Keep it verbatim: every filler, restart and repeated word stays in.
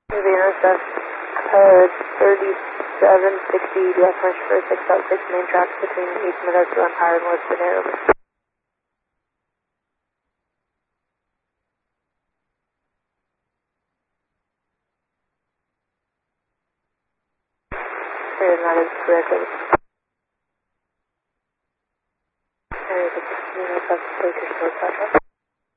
N S F code thirty-seven sixty, West March for six out six main tracks between East Modesto and Hiram Woods, Virginia, over. And that is correct. Area sixteen, N S F, take your source,